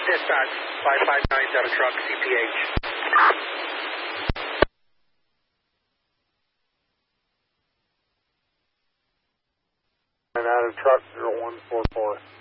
Dispatch, 559's out of truck, CPH. And out of truck 0144.